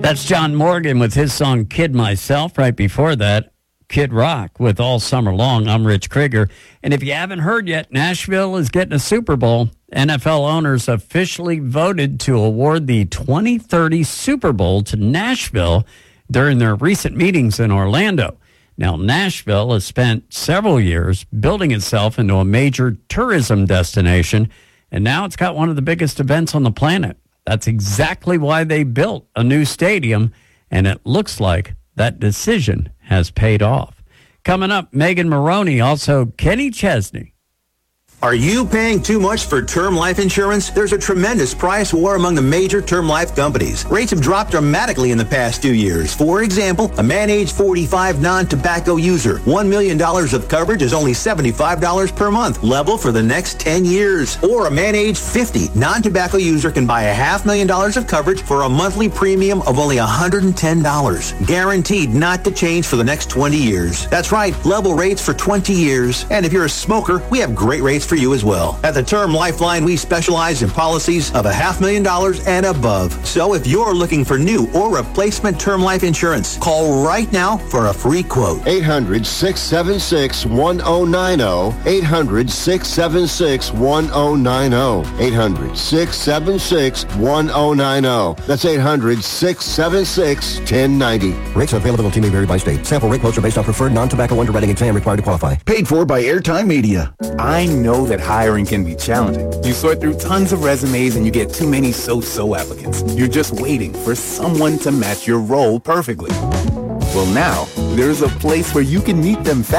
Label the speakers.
Speaker 1: That's John Morgan with his song Kid Myself. Right before that, Kid Rock with All Summer Long. I'm Rich Krieger. And if you haven't heard yet, Nashville is getting a Super Bowl. NFL owners officially voted to award the 2030 Super Bowl to Nashville during their recent meetings in Orlando. Now, Nashville has spent several years building itself into a major tourism destination, and now it's got one of the biggest events on the planet. That's exactly why they built a new stadium, and it looks like that decision has paid off. Coming up, Megan Maroney, also Kenny Chesney.
Speaker 2: Are you paying too much for term life insurance? There's a tremendous price war among the major term life companies. Rates have dropped dramatically in the past 2 years. For example, a man age 45 non-tobacco user, $1 million of coverage is only $75 per month, level for the next 10 years. Or a man age 50 non-tobacco user can buy $500,000 of coverage for a monthly premium of only $110, guaranteed not to change for the next 20 years. That's right, level rates for 20 years. And if you're a smoker, we have great rates for you as well. At the Term Lifeline, we specialize in policies of $500,000 and above. So if you're looking for new or replacement term life insurance, call right now for a free quote.
Speaker 3: 800-676-1090. 800-676-1090. 800-676-1090. That's 800-676-1090.
Speaker 4: Rates availability may vary by state. Sample rate quotes are based on preferred non-tobacco underwriting exam required to qualify.
Speaker 5: Paid for by Airtime Media.
Speaker 6: I know that hiring can be challenging. You sort through tons of resumes and you get too many so-so applicants. You're just waiting for someone to match your role perfectly. Well, now, there's a place where you can meet them fast.